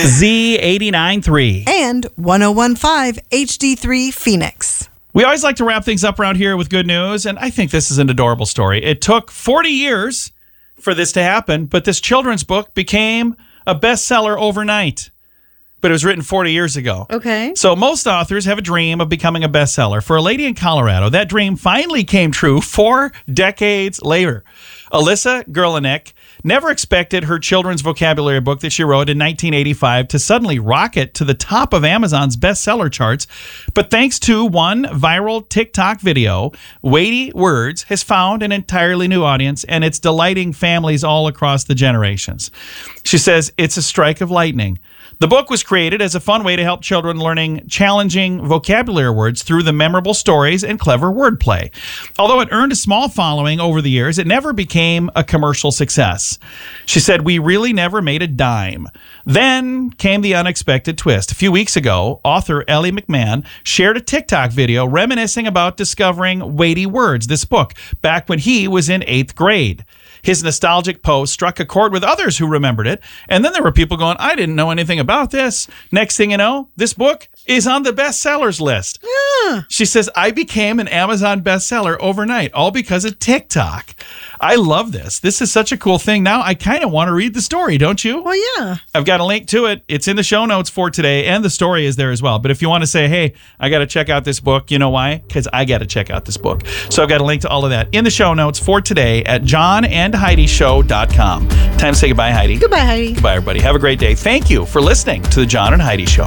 Z89.3. And 101.5 HD3 Phoenix. We always like to wrap things up around here with good news, and I think this is an adorable story. It took 40 years for this to happen, but this children's book became a bestseller overnight. But it was written 40 years ago. Okay. So most authors have a dream of becoming a bestseller. For a lady in Colorado, that dream finally came true 4 decades later. Alyssa Gerlach never expected her children's vocabulary book that she wrote in 1985 to suddenly rocket to the top of Amazon's bestseller charts. But thanks to one viral TikTok video, Weighty Words has found an entirely new audience, and it's delighting families all across the generations. She says it's a strike of lightning. The book was created as a fun way to help children learning challenging vocabulary words through the memorable stories and clever wordplay. Although it earned a small following over the years, it never became a commercial success. She said, "We really never made a dime." Then came the unexpected twist. A few weeks ago, author Ellie McMahon shared a TikTok video reminiscing about discovering Weighty Words, this book, back when he was in 8th grade. His nostalgic post struck a chord with others who remembered it. And then there were people going, "I didn't know anything about this." Next thing you know, this book is on the bestsellers list. Yeah. She says, "I became an Amazon bestseller overnight, all because of TikTok." I love this. This is such a cool thing. Now I kind of want to read the story, don't you? Well, yeah. I've got a link to it. It's in the show notes for today, and the story is there as well. But if you want to say, hey, I got to check out this book, you know why? Because I got to check out this book. So I've got a link to all of that in the show notes for today at johnandheidishow.com. Time to say goodbye, Heidi. Goodbye, Heidi. Goodbye, everybody. Have a great day. Thank you for listening to the John and Heidi Show.